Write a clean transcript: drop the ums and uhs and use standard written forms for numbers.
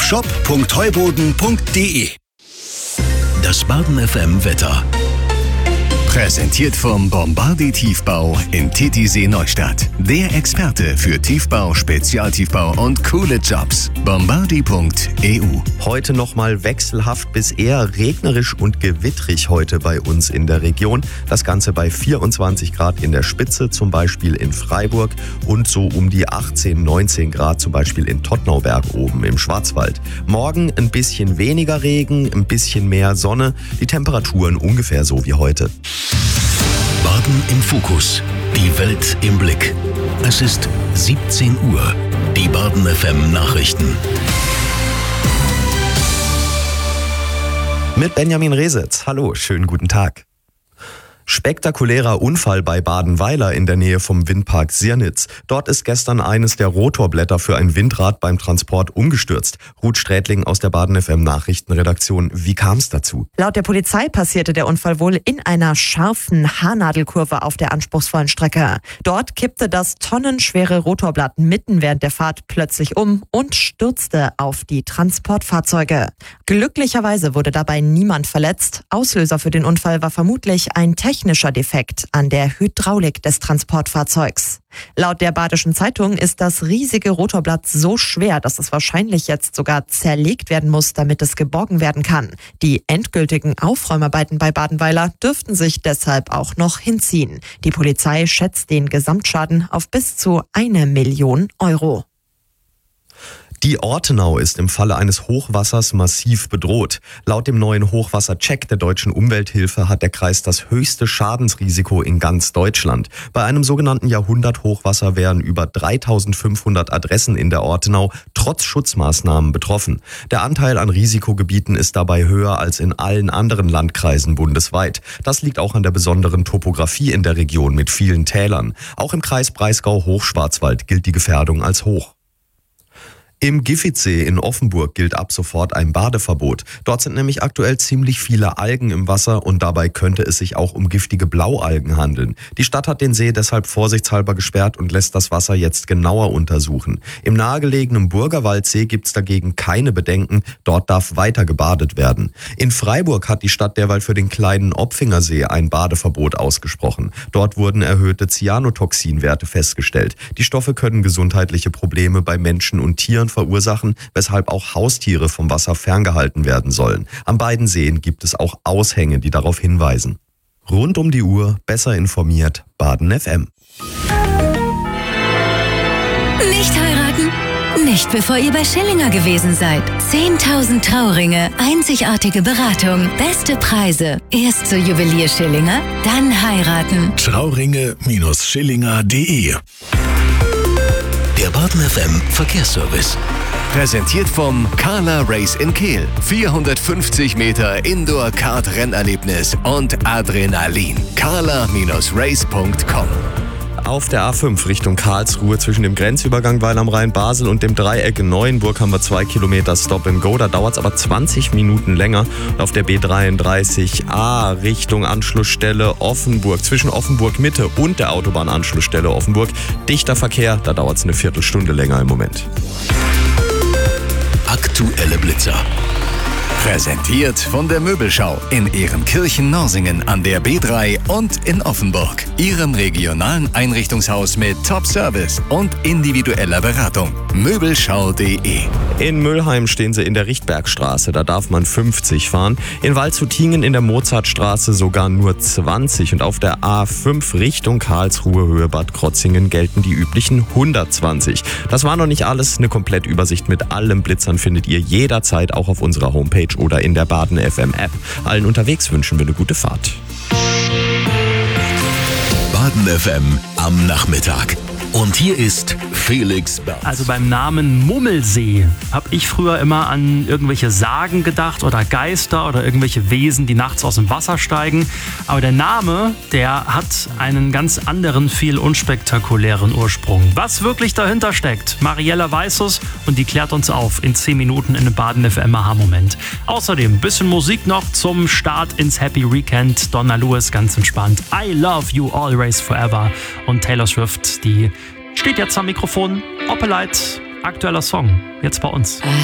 shop.heuboden.de. Das Baden FM Wetter. Präsentiert vom Bombardier Tiefbau in Titisee Neustadt. Der Experte für Tiefbau, Spezialtiefbau und coole Jobs. Bombardier.eu. Heute nochmal wechselhaft bis eher regnerisch und gewittrig heute bei uns in der Region. Das Ganze bei 24 Grad in der Spitze, zum Beispiel in Freiburg, und so um die 18, 19 Grad zum Beispiel in Tottnauberg oben im Schwarzwald. Morgen ein bisschen weniger Regen, ein bisschen mehr Sonne, die Temperaturen ungefähr so wie heute. Baden im Fokus. Die Welt im Blick. Es ist 17 Uhr. Die Baden FM Nachrichten. Mit Benjamin Resitz. Hallo, schönen guten Tag. Spektakulärer Unfall bei Badenweiler in der Nähe vom Windpark Sirnitz. Dort ist gestern eines der Rotorblätter für ein Windrad beim Transport umgestürzt. Ruth Strätling aus der Baden FM Nachrichtenredaktion. Wie kam es dazu? Laut der Polizei passierte der Unfall wohl in einer scharfen Haarnadelkurve auf der anspruchsvollen Strecke. Dort kippte das tonnenschwere Rotorblatt mitten während der Fahrt plötzlich um und stürzte auf die Transportfahrzeuge. Glücklicherweise wurde dabei niemand verletzt. Auslöser für den Unfall war vermutlich ein technischer Defekt an der Hydraulik des Transportfahrzeugs. Laut der Badischen Zeitung ist das riesige Rotorblatt so schwer, dass es wahrscheinlich jetzt sogar zerlegt werden muss, damit es geborgen werden kann. Die endgültigen Aufräumarbeiten bei Badenweiler dürften sich deshalb auch noch hinziehen. Die Polizei schätzt den Gesamtschaden auf bis zu 1 Million Euro. Die Ortenau ist im Falle eines Hochwassers massiv bedroht. Laut dem neuen Hochwassercheck der Deutschen Umwelthilfe hat der Kreis das höchste Schadensrisiko in ganz Deutschland. Bei einem sogenannten Jahrhundert-Hochwasser wären über 3500 Adressen in der Ortenau trotz Schutzmaßnahmen betroffen. Der Anteil an Risikogebieten ist dabei höher als in allen anderen Landkreisen bundesweit. Das liegt auch an der besonderen Topografie in der Region mit vielen Tälern. Auch im Kreis Breisgau-Hochschwarzwald gilt die Gefährdung als hoch. Im Giffitsee in Offenburg gilt ab sofort ein Badeverbot. Dort sind nämlich aktuell ziemlich viele Algen im Wasser und dabei könnte es sich auch um giftige Blaualgen handeln. Die Stadt hat den See deshalb vorsichtshalber gesperrt und lässt das Wasser jetzt genauer untersuchen. Im nahegelegenen Burgerwaldsee gibt's dagegen keine Bedenken, dort darf weiter gebadet werden. In Freiburg hat die Stadt derweil für den kleinen Opfingersee ein Badeverbot ausgesprochen. Dort wurden erhöhte Cyanotoxinwerte festgestellt. Die Stoffe können gesundheitliche Probleme bei Menschen und Tieren verursachen, weshalb auch Haustiere vom Wasser ferngehalten werden sollen. An beiden Seen gibt es auch Aushänge, die darauf hinweisen. Rund um die Uhr, besser informiert, Baden FM. Nicht heiraten? Nicht bevor ihr bei Schillinger gewesen seid. 10.000 Trauringe, einzigartige Beratung, beste Preise. Erst zur Juwelier Schillinger, dann heiraten. Trauringe-Schillinger.de. Der Baden FM Verkehrsservice. Präsentiert vom Carla Race in Kehl. 450 Meter Indoor-Kart-Rennerlebnis und Adrenalin. carla-race.com. Auf der A5 Richtung Karlsruhe zwischen dem Grenzübergang Weil am Rhein-Basel und dem Dreieck in Neuenburg haben wir 2 Kilometer Stop and Go. Da dauert es aber 20 Minuten länger. Und auf der B33A Richtung Anschlussstelle Offenburg, zwischen Offenburg Mitte und der Autobahnanschlussstelle Offenburg, dichter Verkehr. Da dauert es eine Viertelstunde länger im Moment. Aktuelle Blitzer. Präsentiert von der Möbelschau in Ehrenkirchen-Norsingen an der B3 und in Offenburg. Ihrem regionalen Einrichtungshaus mit Top-Service und individueller Beratung. Möbelschau.de. In Müllheim stehen sie in der Richtbergstraße, da darf man 50 fahren. In Waldshutingen in der Mozartstraße sogar nur 20. Und auf der A5 Richtung Karlsruhe Höhe Bad Krotzingen gelten die üblichen 120. Das war noch nicht alles. Eine Komplettübersicht mit allen Blitzern findet ihr jederzeit auch auf unserer Homepage oder in der Baden FM App. Allen unterwegs wünschen wir eine gute Fahrt. Baden FM am Nachmittag. Und hier ist Felix Berz. Also beim Namen Mummelsee habe ich früher immer an irgendwelche Sagen gedacht oder Geister oder irgendwelche Wesen, die nachts aus dem Wasser steigen. Aber der Name, der hat einen ganz anderen, viel unspektakulären Ursprung. Was wirklich dahinter steckt, Mariella weiß es und die klärt uns auf in 10 Minuten in einem Baden FM Aha-Moment. Außerdem ein bisschen Musik noch zum Start ins Happy Weekend. Donna Lewis ganz entspannt. I Love You Always Forever. Und Taylor Swift, die steht jetzt am Mikrofon. Opelite, aktueller Song, jetzt bei uns.